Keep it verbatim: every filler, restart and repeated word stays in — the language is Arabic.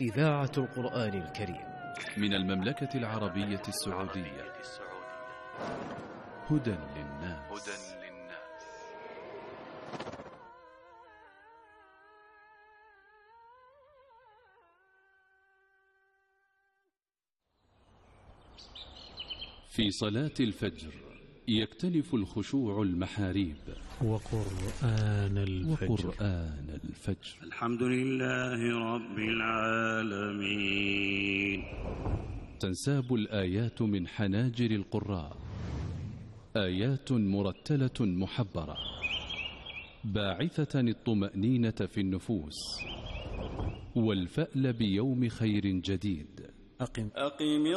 إذاعة القرآن الكريم من المملكة العربية السعودية. هدى للناس. في صلاة الفجر يختلف الخشوع المحاريب وقرآن الفجر, وقرآن الفجر. الحمد لله رب العالمين. تنساب الآيات من حناجر القراء، آيات مرتلة محبرة باعثة الطمأنينة في النفوس والفأل بيوم خير جديد. أقم, أقم